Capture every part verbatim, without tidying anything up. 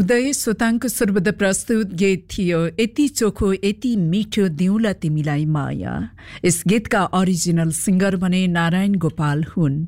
उदय सोताङको सर्वदा प्रस्तुत गीत थियो यति चोखो यति मिठो दिउँला तिमीलाई माया। यस गीतका ओरिजिनल सिंगर भने नारायण गोपाल हुन्।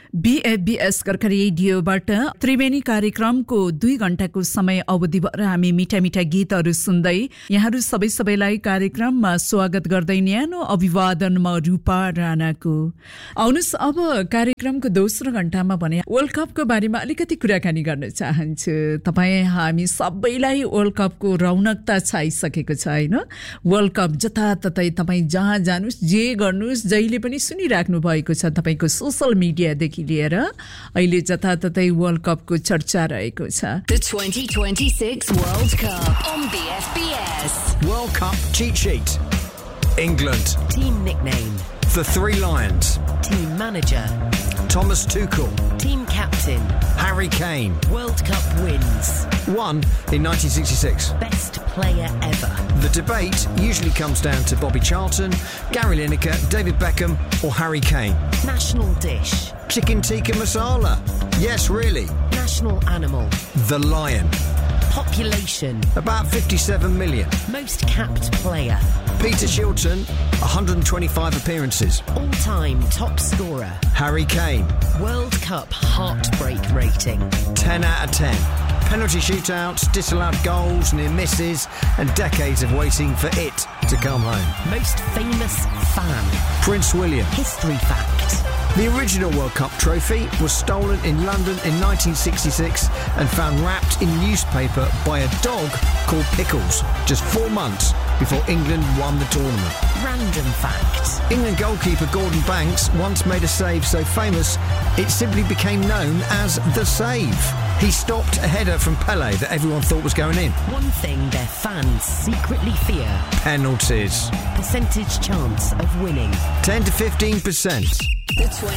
बीएफबीएस कर्क रेडियोबाट त्रिवेणी कार्यक्रमको दुई घण्टाको समय अवधिभर हामी मिठा मिठा गीतहरू सुन्दै यहाँहरू सबै सबैलाई कार्यक्रममा स्वागत गर्दै न्यानो अभिवादन म रूपा राणाको। आउनुस् अब कार्यक्रमको दोस्रो घण्टामा भने वर्ल्ड कपको बारेमा अलिकति कुराकानी गर्न चाहन्छु। तपाईँ हामी सबैलाई वर्ल्ड कपको रौनकता छाइसकेको छ हैन। वर्ल्ड कप जताततै तपाईँ जहाँ जानुस् जे गर्नुस् जहिले पनि सुनिराख्नु भएको छ। तपाईको सोशल मिडियादेखि लिएर अहिले जताततै वर्ल्ड कपको चर्चा रहेको छ। The twenty twenty-six World Cup on B F B S. World Cup cheat sheet. England. Team nickname. The Three Lions. Team manager. Thomas Tuchel. Team captain. Harry Kane. World Cup wins. Won in nineteen sixty-six. Best player ever. The debate usually comes down to Bobby Charlton, Gary Lineker, David Beckham or Harry Kane. National dish. Chicken tikka masala. Yes, really. National animal. The lion. Population. About fifty-seven million. Most capped player. Peter Shilton, one hundred twenty-five appearances. All-time top scorer. Harry Kane. World Cup heartbreak rating. ten out of ten. Penalty shootouts, disallowed goals, near misses, and decades of waiting for it to come home. Most famous fan. Prince William. History fact. The original World Cup trophy was stolen in London in nineteen sixty-six and found wrapped in newspaper by a dog called Pickles, just four months before England won the tournament. Random fact. England goalkeeper Gordon Banks once made a save so famous it simply became known as the save. He stopped a header from Pele that everyone thought was going in. One thing their fans secretly fear. Penalties. Percentage chance of winning. ten to fifteen percent. The twenty